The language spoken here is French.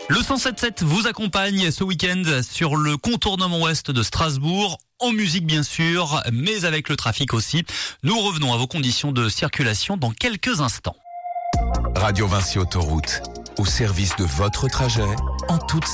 Le 107.7 vous accompagne ce week-end sur le contournement ouest de Strasbourg, en musique bien sûr, mais avec le trafic aussi. Nous revenons à vos conditions de circulation dans quelques instants. Radio Vinci Autoroute, au service de votre trajet, en toute